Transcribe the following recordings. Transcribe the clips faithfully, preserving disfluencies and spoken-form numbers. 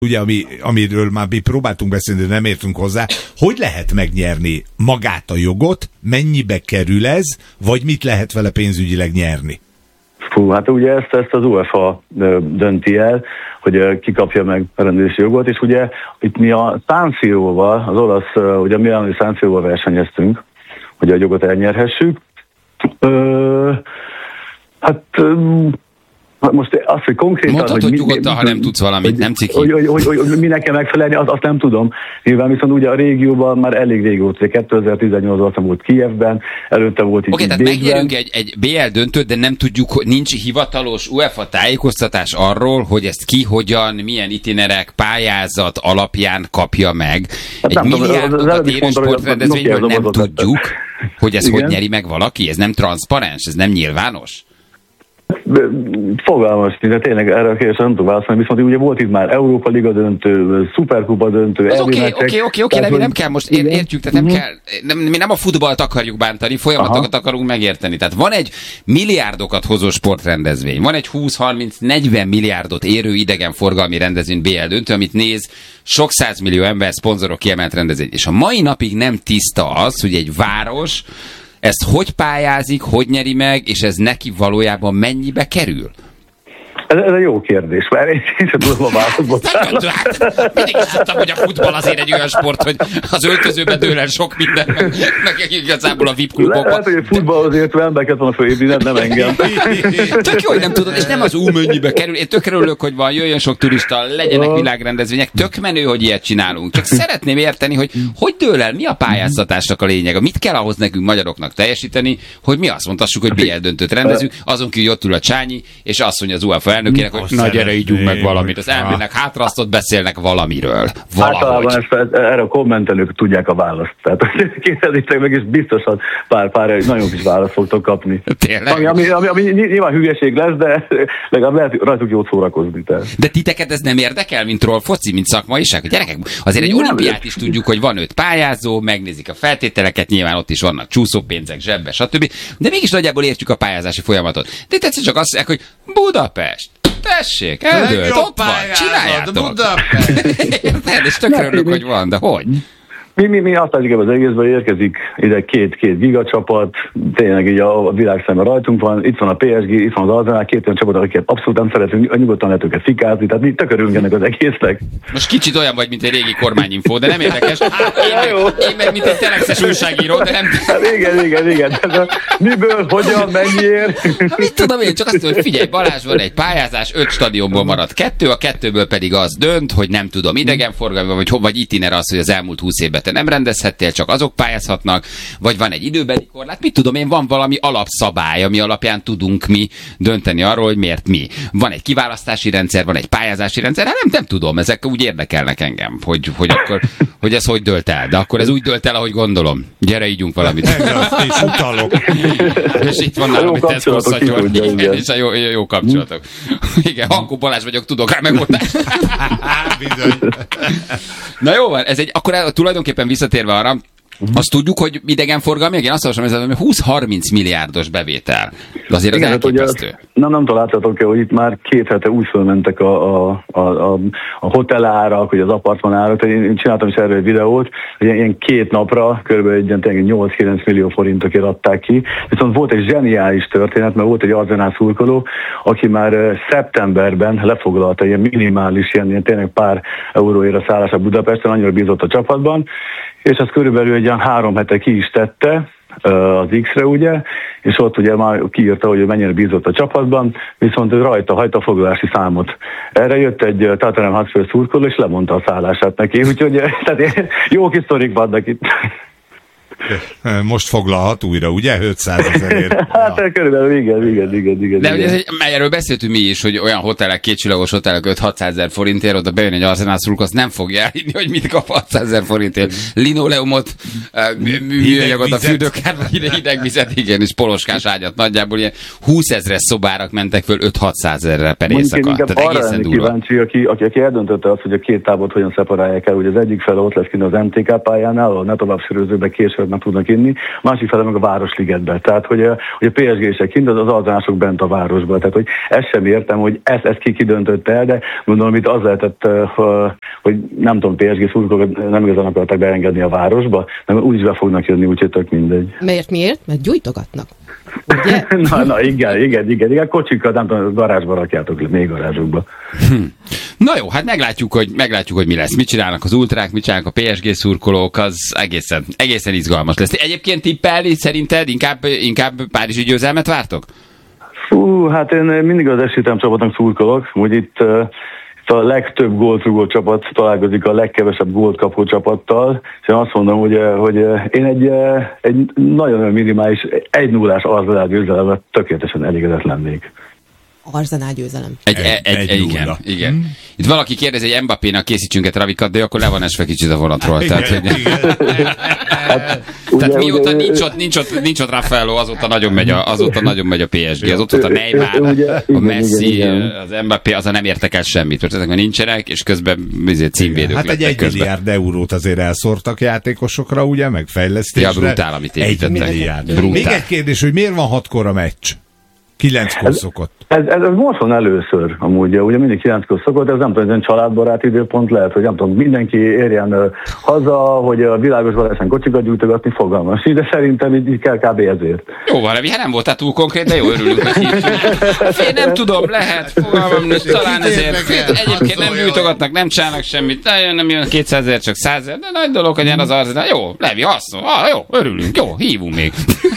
ugye, ami, amiről már mi próbáltunk beszélni, de nem értünk hozzá, hogy lehet megnyerni magát a jogot, mennyibe kerül ez, vagy mit lehet vele pénzügyileg nyerni? Fú, hát ugye ezt, ezt az UEFA dönti el, hogy ki kapja meg a rendezési jogot, és ugye itt mi a San Siróval, az olasz, ugye mi a San Siróval versenyeztünk, hogy a jogot elnyerhessük. Ö, hát... Most azt, hogy konkrétan... Mondhatod, hogy nyugodtan, ha nem tudsz valamit, hogy, nem ciki. Hogy, hogy, hogy, hogy, hogy mi nekem megfelelni, azt, azt nem tudom. Nyilván viszont ugye a régióban már elég régóta, kétezer-tizennyolcban volt Kijevben, előtte volt itt Oké, okay, tehát megnyerünk egy, egy bé el döntőt, de nem tudjuk, hogy nincs hivatalos UEFA tájékoztatás arról, hogy ezt ki, hogyan, milyen itinerek, pályázat alapján kapja meg. Hát egy milliárdokat érő sportrendezvényről nem tudjuk, hogy ezt hogy nyeri meg valaki. Ez nem transzparens, ez nem nyilvános. Fogalmas, de tényleg erre a kérdésre nem tudom válaszolni, viszont ugye volt itt már Európa Liga döntő, Szuperkupa döntő, oké, oké, oké, oké, nem, nem kell most, ér, értjük, tehát nem uh-huh. kell, nem, mi nem a futballt akarjuk bántani, folyamatokat Aha. akarunk megérteni. Tehát van egy milliárdokat hozó sportrendezvény, van egy húsz-harminc-negyven milliárdot érő idegenforgalmi rendezvény bé el döntő, amit néz sok százmillió ember, szponzorok, kiemelt rendezvény. És a mai napig nem tiszta az, hogy egy város ezt hogy pályázik, hogy nyeri meg, és ez neki valójában mennyibe kerül? Ez, ez egy jó kérdés, mert én sem tudom a választ. Mindig is tudtam, hogy a futball azért egy olyan sport, hogy az öltözőben dől el sok minden, meg, meg igazából a vé i pé klubokban. Lehet, hogy a futballhoz értve embereket van a főépni, nem, nem engem. Tök jó, hogy nem tudod, és nem az ú mennyibe kerül. Én tök örülök, hogy van, jöjjön sok turista, legyenek világrendezvények. Tök menő, hogy ilyet csinálunk. Csak szeretném érteni, hogy hogy dől el, mi a pályáztatásnak a lényege? Mit kell ahhoz nekünk magyaroknak teljesíteni, hogy mi azt mondhassuk, hogy bé el döntőt rendezünk, azon kívül, hogy ott ül a Csányi, és azt mondja az UEFA elnökének, hogy na gyere, ígyunk meg valamit. Az elmének hátrasztott, beszélnek valamiről. Valahogy. Általában ezt, erre a kommentelők tudják a választ. Tehát kérdezzétek meg, és biztosan pár, pár nagyon kis választ fogtok kapni. Tényleg? Ami, ami, ami, ami nyilván hülyeség lesz, de legalább lehet rajtuk jót szórakozni. Tehát. De titeket ez nem érdekel, mint troll foci, mint szakmaiság? Gyerekek, azért egy olimpiát is tudjuk, hogy van öt pályázó, megnézik a feltételeket, nyilván ott is vannak csúszópénzek, zsebbe, stb. De mégis nagyjából értjük a pályázási folyamatot. De tetszett csak azt mondják, hogy Budapest. Tessék, eldőlt, ott van, csináljátok. Érted, és tök örülök, hogy van, de hogy? Mi, mi, mi azt látjuk, az egészben érkezik ide két-két gigacsapat, tényleg így a, a világ szemben rajtunk van, itt van a pé es gé, itt van az Arsenal, két olyan csapat, akiket abszolút nem szeretünk, nyugodtan lehet őket fikázni, tehát mi tök örülünk ennek az egésznek. Most kicsit olyan vagy, mint egy régi kormányinfó, de nem érdekes. Én meg, én meg mint egy telexes újságíró, de nem... Hát igen, igen, igen. Miből, hogyan, mennyiért? Mit tudom én, csak azt tudom, hogy figyelj, Balázs, van egy pályázás, öt stadionból marad kettő, a kettőből pedig az dönt, hogy nem tudom, idegenforgalmi, vagy, vagy itiner az, hogy az elmúlt húsz évben te nem rendezhettél, csak azok pályázhatnak, vagy van egy időbeli korlát, mit tudom én, van valami alapszabály, ami alapján tudunk mi dönteni arról, hogy miért mi. Van egy kiválasztási rendszer, van egy pályázási rendszer, hát nem, nem tudom, ezek úgy érdekelnek engem, hogy, hogy akkor, hogy ez hogy dölt el, de akkor ez úgy dölt el, ahogy gondolom. Gyere, ígyunk valamit. És utalok. És itt van nálam, hogy Tesco szatyor, és a jó, jó, jó kapcsolatok. Igen, Hankó Balázs vagyok, tudok rá megoldást. Bizony. Na jó van, ez egy, akkor tulajdonképpen visszatérve arra, azt tudjuk, hogy idegenforgalmi, igen, azt mondom, hogy húsz-harminc milliárdos bevétel. De azért az elképesztő. Hát, nem, nem találtatok-e, hogy itt már két hete úgy fölmentek a, a, a, a, a hotelárak, hogy az apartmanárak. Én csináltam is erről egy videót, hogy ilyen két napra körülbelül egy nyolc-kilenc millió forintokért adták ki. Viszont volt egy zseniális történet, mert volt egy Arsenal szurkoló, aki már szeptemberben lefoglalta ilyen minimális, ilyen, ilyen tényleg pár euróért a szállás a Budapesten, annyira bízott a csapatban, és az körülbelül egy ilyen három hete ki is tette az X-re, ugye, és ott ugye már kiírta, hogy mennyire bízott a csapatban, viszont rajta hagyta a foglalási számot. Erre jött egy Tottenham Hotspur szurkoló, és lemondta a szállását neki, úgyhogy tehát jó kis sztorik vannak itt. Most foglalhat újra, ugye? ötszázezerért. Hát ja. Körülbelül igen, igen, igen, igen. De ugye, erről beszéltünk mi is, hogy olyan hotelek, kétcsillagos hotelek öt-hatszázezer forintért, oda bejön egy Arsenal szurkoló, azt nem fogja elhinni, hogy mit kap hatszázezer forintért. Linoleumot, műanyagot a fürdőkárba, hidegvizet, igen, és poloskás ágyat nagyjából ilyen húszezres szobárak mentek föl öt-hatszázezerre per éjszaka. Tehát egészen durva. Kíváncsi, aki, aki, aki eldöntötte azt, hogy a két tábort hogyan szeparálják el, hogy az egyik fele ott lesz kint az em té ká pályánál, a ne tovább sörözőbe később meg tudnak inni, másik fele meg a Városligetbe. Tehát, hogy a, hogy a pé es gé-sek kint, az arzenálosok bent a városban. Tehát, hogy ezt sem értem, hogy ezt, ezt ki kidöntötte el, de gondolom itt az lehetett, hogy nem tudom, pé es gé szurkolókat nem igazán akarták beengedni a városba, nem úgyis be fognak jönni, úgyhogy tök mindegy. Miért, miért? Mert gyújtogatnak. Ugye? na, na, igen, igen, igen, igen, kocsikat, nem tudom, garázsba rakjátok le, még garázsokba. Hm. Na jó, hát meglátjuk, hogy, meglátjuk, hogy mi lesz. Mit csinálnak az ultrák, mit csinálnak a pé es gé szurkolók, az egészen, egészen izgalmas lesz. Egyébként tippelni szerinted inkább, inkább párizsi győzelmet vártok? Fú, hát én mindig az esítem csapatnak szurkolok, hogy itt, uh, itt a legtöbb gólt rúgó csapat találkozik a legkevesebb gólt kapó csapattal, és én azt mondom, hogy, hogy én egy, egy nagyon minimális, egy nullás Arsenal győzelemre tökéletesen elégedett lennék. Arzenál győzelem. Egy, egy, egy, egy igen, igen. Hmm. Itt valaki kérdezi, hogy Mbappénak készítsünk egy travikat, de akkor le van esve kicsit a vonatról. Igen, tehát, hogy... hát, ugye, tehát mióta ugye, nincs, ott, nincs, ott, nincs ott Raffaello, azóta nagyon megy a, azóta nagyon megy a pé es gé. Az ott, ott a Neymar, ugye, a Messi, igen, igen. Az Mbappé, az nem értek el semmit. Mert ezek nincsenek, és közben címvédők. Hát egy egy milliárd eurót azért elszórtak játékosokra, ugye, meg fejlesztésre. Ja, brutál, amit építettek. Egy milliárd. Még egy kérdés, hogy miért van hatkor a meccs? Kilenckor szokott. Ez, ez, ez most van először, amúgy, ugye mindig kilenckor szokott, ez nem tudom, ez egy családbarát időpont lehet, hogy nem tudom, mindenki érjen uh, haza, hogy a világosban lehessen kocsikat gyújtogatni, fogalmas. De szerintem így, így kell kb. Ezért. Jó van, hát nem voltál túl konkrét, de jó, örülünk, hogy hívjuk. Én nem tudom, lehet, fogalmam, talán ezért. Egyébként nem gyújtogatnak, nem csinálnak semmit, nagyon nem jön kétszázezer, csak százezer, de nagy dolog, hogy jön az Arzenál. Jó, Levi, hasznos, ah, jó, örülünk, jó, hívunk még.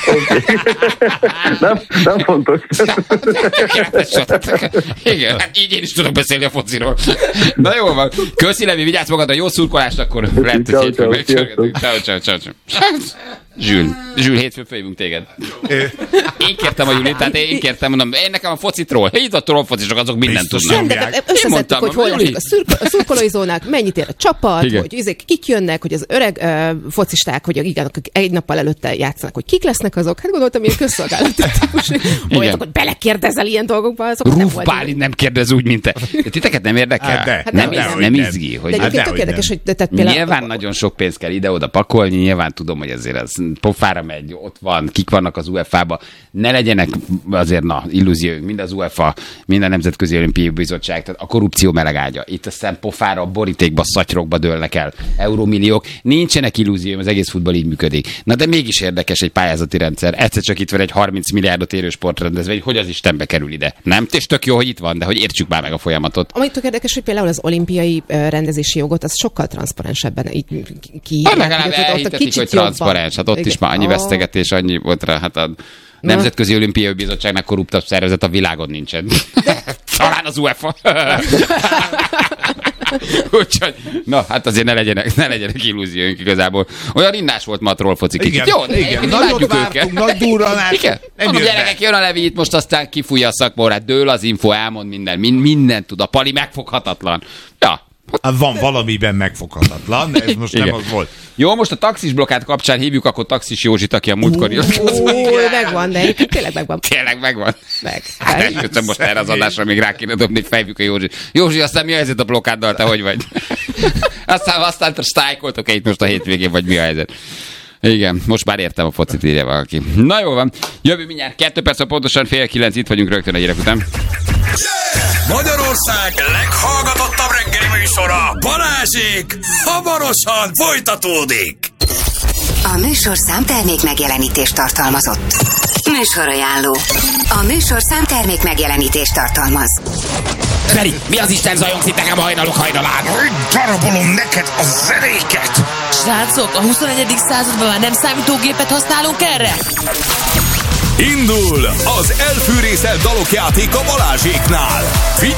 nem, nem fontos. Igen, hát így én is tudok beszélni a fociról. Na jó van. Köszi, Levi, vigyázz magadra, jó szurkolást, akkor lehet, hogy hétfőn megcsörgetünk. Ciao, ciao, ciao, ciao. Zsül, Zsül, hétfőn fölhívunk téged. Én kértem a Julit, tehát én kértem, mondom, én nekem a focitról, itt a trollfocisok, azok mindent tudnak. Összeszedtük, hogy hol lesznek a szurkolói zónák, mennyit ér a csapat, igen, hogy izék kik jönnek, hogy az öreg uh, focisták, hogy igen, egy nappal előtte játszanak, hogy kik lesznek azok. Hát gondoltam, ilyen közszolgálati típus, olyanok, hogy belekérdezel ilyen dolgokba, azok Rúf Bálint nem kérdez úgy, mint te. De titeket nem érdekel? Hát hát nem, nem, nem, nem izgi. Hogy de egyébként tök érdekes, hogy tehát például... Nyilván nagyon sok pénzt kell ide-oda pakolni, nyilván tudom, hogy azért az pofára megy, ott van, kik vannak az u ef á-ba. Ne legyenek azért, na, illúzióink, mind az u ef á, mind a Nemzetközi Olimpiai Bizottság, tehát a korrupció melegágya. Itt aztán pofára, borítékba, szatyrokba dőlnek el eurómilliók. Nincsenek illúzióim, az egész futball így működik. Na de mégis érdekes egy pályázati rendszer. Egyszer csak itt van egy harminc milliárdot érő sportrendezvény, hogy az Istenbe kerül ide. Nem? És tök jó, hogy itt van, de hogy értsük már meg a folyamatot. Amit tök érdekes, hogy például az olimpiai rendezési jogot, az sokkal transzparensebben így ki. Hát legalább elhitetik, hogy transzparens. Hát ott igen, is már annyi vesztegetés, annyi volt rá, hát a Nemzetközi Olimpiai Bizottságnak korruptabb szervezet a világon nincsen. Talán az u ef á. Úgyhogy, na, hát azért ne legyenek, ne legyenek illúzióink igazából. Olyan rinnás volt ma a trollfoci kicsit. Igen, jó, igen, nagyot vártunk, nagy durranás. Igen, mondom, gyerekek, jön a Levi itt, most aztán kifújja a szakmórát, dől az info, elmond minden, mind, mindent tud. A Pali megfoghatatlan. Ja. Hát van valamiben megfoghatatlan, de ez most igen, nem az volt. Jó, most a taxis blokkát kapcsán hívjuk akkor taxis Józsit, aki a múltkor jött. Megvan, de egyébként tényleg megvan. Tényleg megvan. Meg. Hát eljöttem most erre az adásra, még rá kéne dobni, fejvük a Józsit. Józsi, aztán mi a helyzet a blokkáddal, te hogy vagy? aztán aztán sztrájkoltok-e itt most a hétvégén, vagy mi a helyzet? Igen, most már értem a focit, írja valaki. Na jó van, jövő mindjárt kettő perc, pontosan fél kilenc, itt vagyunk rögtön a hírek után. Magyarország leghallgatottabb reggeli műsora, Balázsék, hamarosan folytatódik. A műsorszám termék megjelenítést tartalmazott. Műsorajánló. A műsorszám termék megjelenítést tartalmaz. Feri, mi az Isten zajongsz itt nekem a hajnalok hajnalán? Darabolom neked a zenéket! Srácok, a huszonegyedik században már nem számítógépet használunk erre? Indul az elfűrészelt dalokjáték a Balázséknál.